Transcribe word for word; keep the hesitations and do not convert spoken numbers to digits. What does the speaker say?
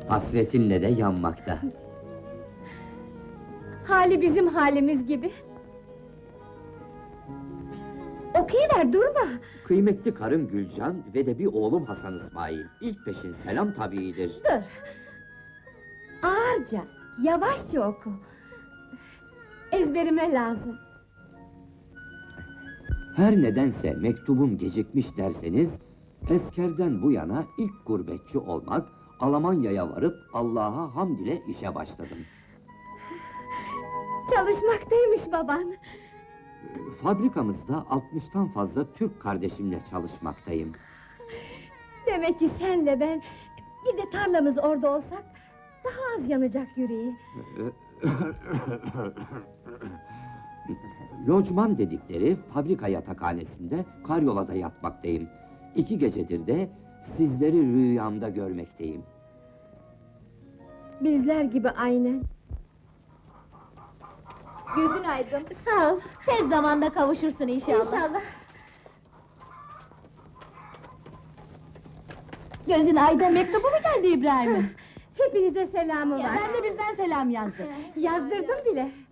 Hasretinle de yanmakta. Hali bizim halimiz gibi. Okuyuver, durma! Kıymetli karım Gülcan ve de bir oğlum Hasan İsmail. İlk peşin selam tabiidir. Dur! Ağırca, yavaşça oku! Ezberime lazım. Her nedense mektubum gecikmiş derseniz, eskerden bu yana ilk gurbetçi olmak, Almanya'ya varıp Allah'a hamd ile işe başladım. Çalışmaktaymış baban. Fabrikamızda altmıştan fazla Türk kardeşimle çalışmaktayım. Demek ki senle ben, bir de tarlamız orada olsak, daha az yanacak yüreği. Lojman dedikleri fabrika yatakhanesinde karyolada yatmaktayım. İki gecedir de sizleri rüyamda görmekteyim. Bizler gibi aynen. Gözün aydın. Sağ ol. Tez zamanda kavuşursun inşallah. İnşallah. Gözün aydın. Mektubu mu geldi İbrahim'in? Hepinize selamı Ya var. sen de bizden selam yazdın. Yazdırdım bile.